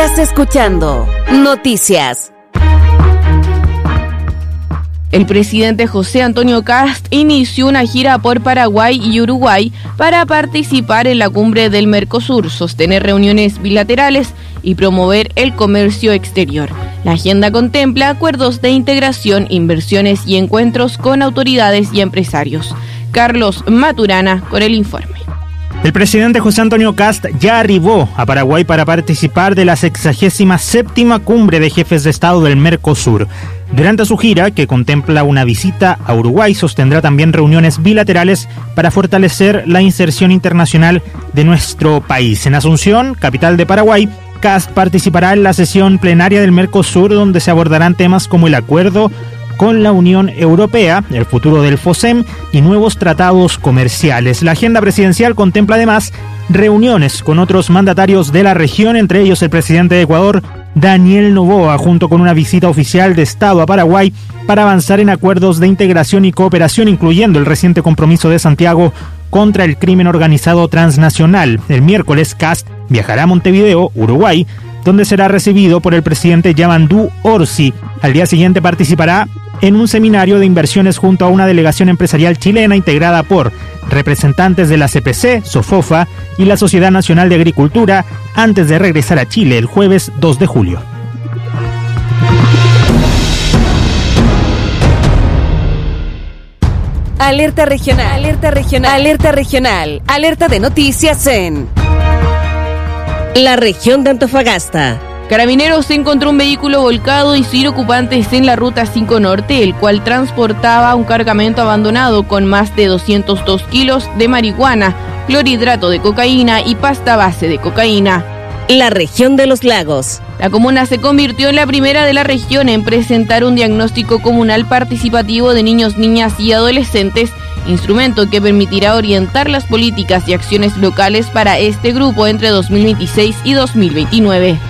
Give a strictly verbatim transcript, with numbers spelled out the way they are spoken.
Estás escuchando Noticias. El presidente José Antonio Kast inició una gira por Paraguay y Uruguay para participar en la cumbre del Mercosur, sostener reuniones bilaterales y promover el comercio exterior. La agenda contempla acuerdos de integración, inversiones y encuentros con autoridades y empresarios. Carlos Maturana con el informe. El presidente José Antonio Kast ya arribó a Paraguay para participar de la sexagésima séptima cumbre de jefes de Estado del Mercosur. Durante su gira, que contempla una visita a Uruguay, sostendrá también reuniones bilaterales para fortalecer la inserción internacional de nuestro país. En Asunción, capital de Paraguay, Kast participará en la sesión plenaria del Mercosur, donde se abordarán temas como el acuerdo con la Unión Europea, el futuro del FOSEM y nuevos tratados comerciales. La agenda presidencial contempla además reuniones con otros mandatarios de la región, entre ellos el presidente de Ecuador, Daniel Noboa, junto con una visita oficial de Estado a Paraguay para avanzar en acuerdos de integración y cooperación, incluyendo el reciente compromiso de Santiago contra el crimen organizado transnacional. El miércoles, Kast viajará a Montevideo, Uruguay, donde será recibido por el presidente Yamandú Orsi. Al día siguiente participará en un seminario de inversiones junto a una delegación empresarial chilena integrada por representantes de la C P C, SOFOFA y la Sociedad Nacional de Agricultura, antes de regresar a Chile el jueves dos de julio. Alerta regional, alerta regional, alerta regional, alerta de noticias en la región de Antofagasta. Carabineros encontró un vehículo volcado y sin ocupantes en la ruta cinco Norte, el cual transportaba un cargamento abandonado con más de doscientos dos kilos de marihuana, clorhidrato de cocaína y pasta base de cocaína. La región de los lagos. La comuna se convirtió en la primera de la región en presentar un diagnóstico comunal participativo de niños, niñas y adolescentes, instrumento que permitirá orientar las políticas y acciones locales para este grupo entre dos mil veintiséis y dos mil veintinueve.